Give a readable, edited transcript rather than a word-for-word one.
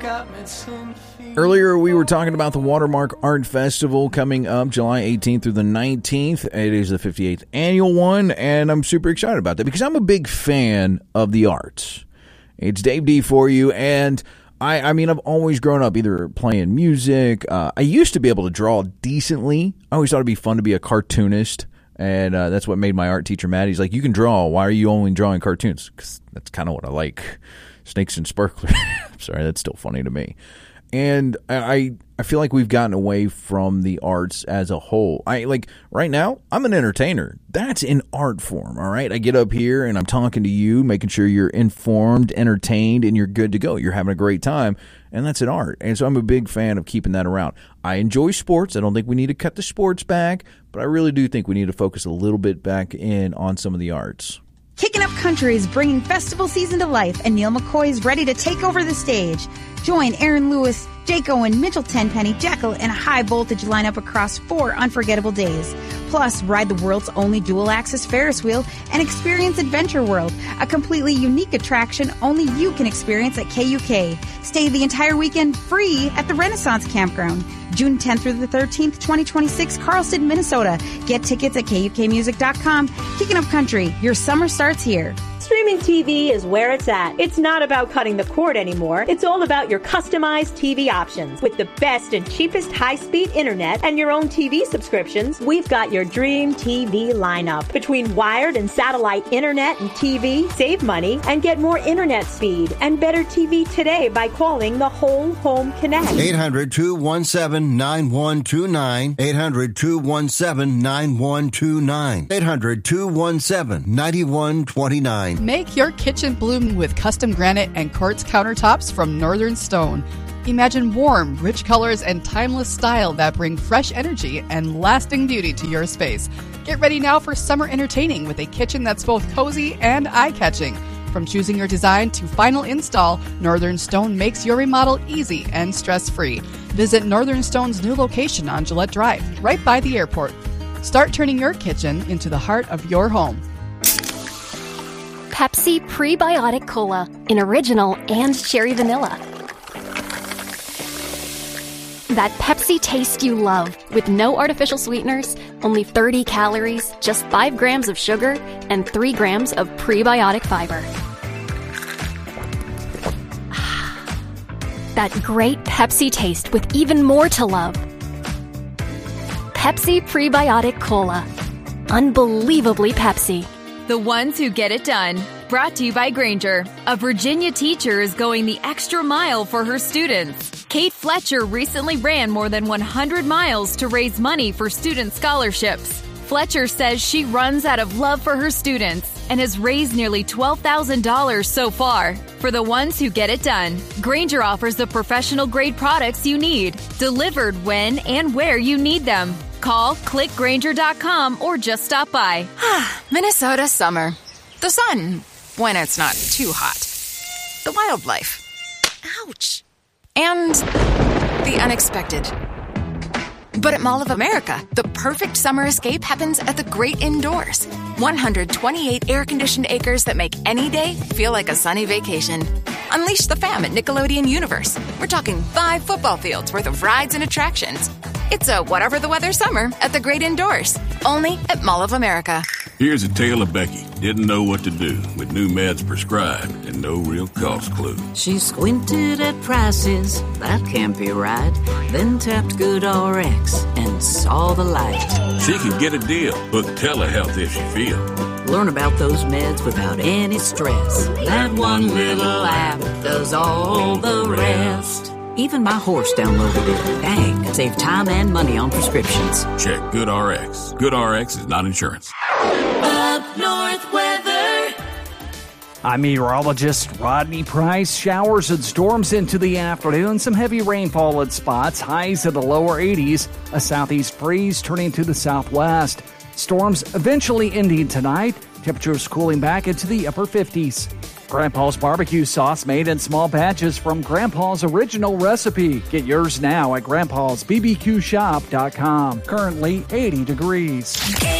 Earlier, we were talking about the Watermark Art Festival coming up July 18th through the 19th. It is the 58th annual one, and I'm super excited about that because I'm a big fan of the arts. It's Dave D for you, and I mean, I've always grown up either playing music. I used to be able to draw decently. I always thought it'd be fun to be a cartoonist, and that's what made my art teacher mad. He's like, you can draw. Why are you only drawing cartoons? Because that's kind of what I like. Snakes and sparklers. Sorry, that's still funny to me. And I feel like we've gotten away from the arts as a whole. Right now, I'm an entertainer. That's an art form, all right? I get up here and I'm talking to you, making sure you're informed, entertained, and you're good to go. You're having a great time, and that's an art. And so I'm a big fan of keeping that around. I enjoy sports. I don't think we need to cut the sports back, but I really do think we need to focus a little bit back in on some of the arts. Kicking Up Country is bringing festival season to life, and Neil McCoy is ready to take over the stage. Join Aaron Lewis, Jake Owen, Mitchell Tenpenny, Jekyll, and a high-voltage lineup across 4 unforgettable days. Plus, ride the world's only dual-axis Ferris wheel and experience Adventure World, a completely unique attraction only you can experience at KUK. Stay the entire weekend free at the Renaissance Campground. June 10th through the 13th, 2026, Carlston, Minnesota. Get tickets at KUKmusic.com. Kicking Up Country, your summer starts here. Streaming TV is where it's at. It's not about cutting the cord anymore. It's all about your customized TV options. With the best and cheapest high-speed internet and your own TV subscriptions, we've got your dream TV lineup. Between wired and satellite internet and TV, save money and get more internet speed and better TV today by calling the Whole Home Connect. 800-217-9129. 800-217-9129. 800-217-9129. Make your kitchen bloom with custom granite and quartz countertops from Northern Stone. Imagine warm, rich colors and timeless style that bring fresh energy and lasting beauty to your space. Get ready now for summer entertaining with a kitchen that's both cozy and eye-catching. From choosing your design to final install, Northern Stone makes your remodel easy and stress-free. Visit Northern Stone's new location on Gillette Drive, right by the airport. Start turning your kitchen into the heart of your home. Pepsi Prebiotic Cola in original and cherry vanilla. That Pepsi taste you love with no artificial sweeteners, only 30 calories, just 5 grams of sugar, and 3 grams of prebiotic fiber. That great Pepsi taste with even more to love. Pepsi Prebiotic Cola. Unbelievably Pepsi. The ones who get it done. Brought to you by Grainger. A Virginia teacher is going the extra mile for her students. Kate Fletcher recently ran more than 100 miles to raise money for student scholarships. Fletcher says she runs out of love for her students and has raised nearly $12,000 so far. For the ones who get it done, Grainger offers the professional-grade products you need, delivered when and where you need them. Call, click Grainger.com, or just stop by. Minnesota summer. The sun, when it's not too hot. The wildlife. Ouch. And the unexpected. But at Mall of America, the perfect summer escape happens at the great indoors. 128 air-conditioned acres that make any day feel like a sunny vacation. Unleash the fam at Nickelodeon Universe. We're talking 5 football fields worth of rides and attractions. It's a whatever the weather summer at the great indoors. Only at Mall of America. Here's a tale of Becky. Didn't know what to do with new meds prescribed and no real cost clue. She squinted at prices, that can't be right. Then tapped GoodRx and saw the light. She could get a deal. Book telehealth if she feel. Learn about those meds without any stress. That one little app does all the rest. Even my horse downloaded it. Dang, save time and money on prescriptions. Check GoodRx. GoodRx is not insurance. Up North weather. I'm meteorologist Rodney Price. Showers and storms into the afternoon. Some heavy rainfall at spots. Highs in the lower 80s. A southeast breeze turning to the southwest. Storms eventually ending tonight. Temperatures cooling back into the upper 50s. Grandpa's barbecue sauce made in small batches from Grandpa's original recipe. Get yours now at grandpasbbqshop.com. Currently 80 degrees.